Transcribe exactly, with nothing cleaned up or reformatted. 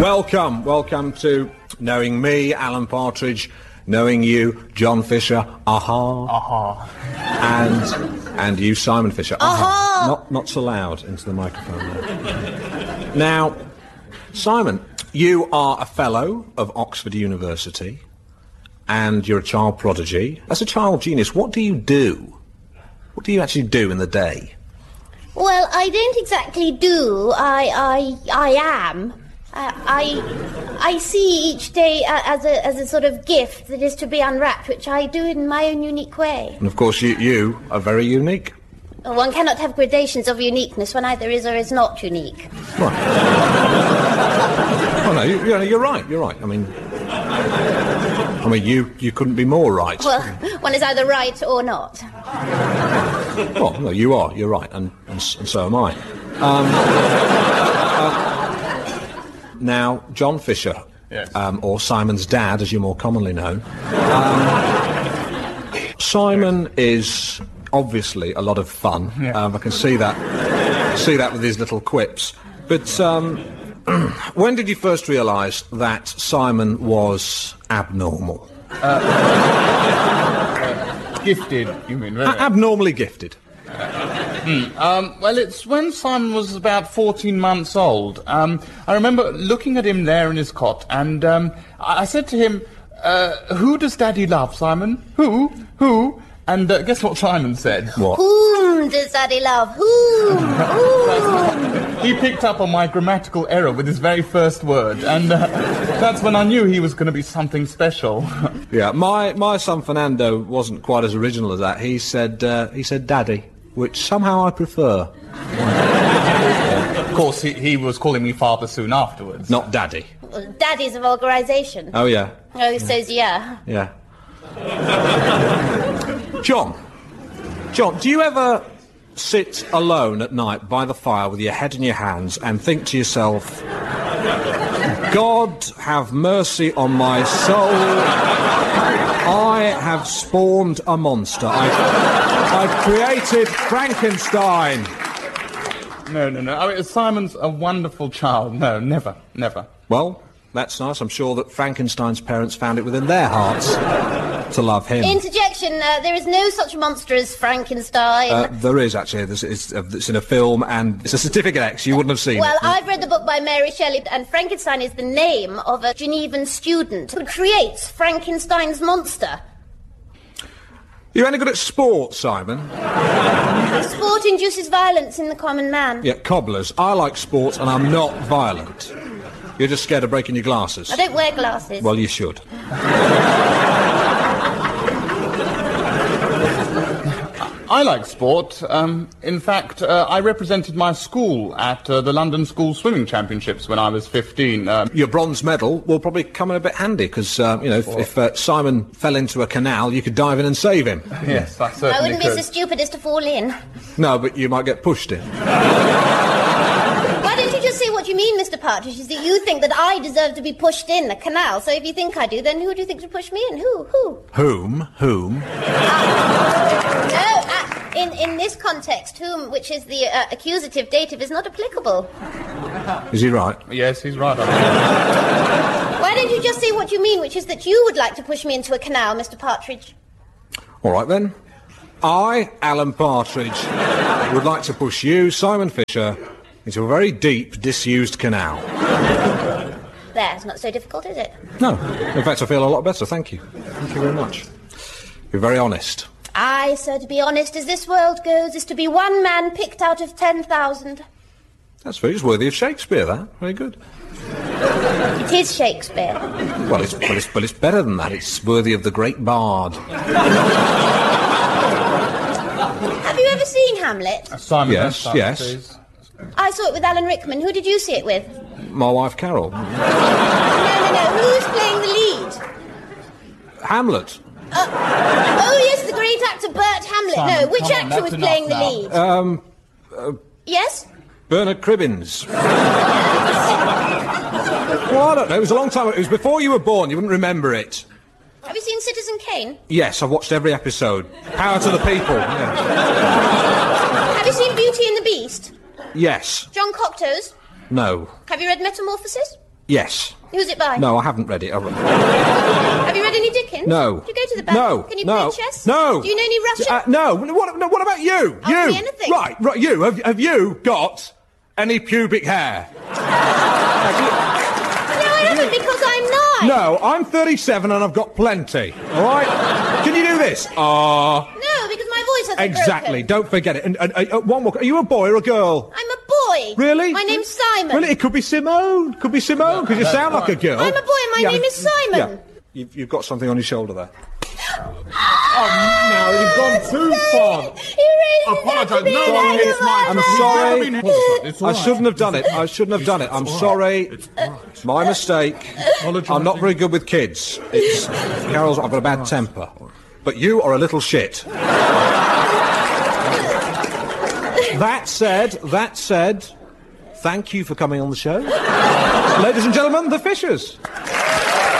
Welcome, welcome to Knowing Me, Alan Partridge, Knowing You, John Fisher, aha. Aha. And and you, Simon Fisher, aha. Aha. Not, not so loud into the microphone there. Now, Simon, you are a fellow of Oxford University, and you're a child prodigy. As a child genius, what do you do? What do you actually do in the day? Well, I don't exactly do. I, I, I am. Uh, I, I see each day uh, as a as a sort of gift that is to be unwrapped, which I do in my own unique way. And of course, you you are very unique. Well, one cannot have gradations of uniqueness when either is or is not unique. Right. Oh no, you, you know, you're right. You're right. I mean, I mean, you you couldn't be more right. Well, one is either right or not. Well, no, you are. You're right, and and, and so am I. Um, uh, now, John Fisher, yes. um, or Simon's dad, as you're more commonly known. Um, Simon is obviously a lot of fun. Yeah. Um, I can see that. See that with his little quips. But um, when did you first realise that Simon was abnormal? Uh, uh, gifted, you mean, really? A- abnormally gifted. Hmm. Um, well, it's when Simon was about fourteen months old. Um, I remember looking at him there in his cot, and um, I-, I said to him, uh, who does Daddy love, Simon? Who? Who? And uh, guess what Simon said? What? Whom does Daddy love? Whom? Whom? He picked up on my grammatical error with his very first word, and uh, that's when I knew he was going to be something special. Yeah, my, my son Fernando wasn't quite as original as that. He said, uh, he said Daddy, which somehow I prefer. Of course, he, he was calling me father soon afterwards. Not Daddy. Well, Daddy's a vulgarisation. Oh, yeah. Oh, so's yeah. Yeah. John. John, do you ever sit alone at night by the fire with your head in your hands and think to yourself, God have mercy on my soul, I have spawned a monster. I've, I've created Frankenstein. No, no, no. I mean, Simon's a wonderful child. No, never, never. Well, that's nice. I'm sure that Frankenstein's parents found it within their hearts to love him. Interjection, uh, there is no such monster as Frankenstein. Uh, there is, actually. This is, uh, it's in a film, and it's a Certificate X. You wouldn't have seen Well, it. I've read the book by Mary Shelley, and Frankenstein is the name of a Genevan student who creates Frankenstein's monster. You're any good at sport, Simon? Sport induces violence in the common man. Yeah, cobblers. I like sport, and I'm not violent. You're just scared of breaking your glasses. I don't wear glasses. Well, you should. I like sport. Um, in fact, uh, I represented my school at uh, the London School Swimming Championships when I was fifteen. Um, Your bronze medal will probably come in a bit handy, because, uh, you know, if, if uh, Simon fell into a canal, you could dive in and save him. yes, I certainly I wouldn't could. be so stupid as to fall in. No, but you might get pushed in. Why don't you just say what you mean, Mister Partridge, is that you think that I deserve to be pushed in a canal, so if you think I do, then who do you think should push me in? Who? Who? Whom? Whom? Uh, no, uh, in, in this context, whom, which is the uh, accusative dative, is not applicable. Is he right? Yes, he's right. Why don't you just say what you mean, which is that you would like to push me into a canal, Mister Partridge? All right, then. I, Alan Partridge, would like to push you, Simon Fisher, into a very deep, disused canal. There, it's not so difficult, is it? No. In fact, I feel a lot better, thank you. Thank you very much. You're very honest. Aye, sir, to be honest, as this world goes, is to be one man picked out of ten thousand. That's very it's worthy of Shakespeare, that. Very good. It is Shakespeare. Well, it's, well, it's, well, it's better than that. It's worthy of the great bard. Have you ever seen Hamlet? Uh, Simon, Yes, that's yes. please. I saw it with Alan Rickman. Who did you see it with? My wife, Carol. No, no, no. Who's playing the lead? Hamlet. Uh, oh, yes, the great actor Burt Hamlet. Simon, no, which come on, actor that's was enough playing the now. lead? Um, uh, Yes? Bernard Cribbins. Well, I don't know. It was a long time. It was before you were born. You wouldn't remember it. Have you seen Citizen Kane? Yes, I've watched every episode. Power to the people. Yeah. Have you seen Beauty and the Beast? Yes. John Cocteau's? No. Have you read Metamorphosis? Yes. Who's it by? No, I haven't read it. I've read... Have you read any Dickens? No. Do you go to the bank? No. Can you no. play chess? No. Do you know any Russian? Uh, no. What, no. What about you? I'll you. be anything. Right. Right. You. Have, have you got any pubic hair? Have you... No, I haven't, because I'm nine. No, I'm thirty-seven and I've got plenty. All right? Can you do this? Ah. Uh... No, because my voice hasn't Exactly. broken. Don't forget it. And, and uh, one more. Are you a boy or a girl? I'm a boy. Really? My name's Simon. Really? It could be Simone. Could be Simone, because you sound like a girl. I'm a boy and my Yeah. name is Simon. Yeah. You've, you've got something on your shoulder there. Oh, no, you've gone too far. You really Apologise. had to be No, like it's a my- I'm mother. sorry. It's I all right. shouldn't have done it. I shouldn't have done it. I'm sorry. It's my mistake. I'm not very good with kids. It's Carol's. I've got a bad temper. But you are a little shit. That said, that said, thank you for coming on the show. Ladies and gentlemen, the Fishers.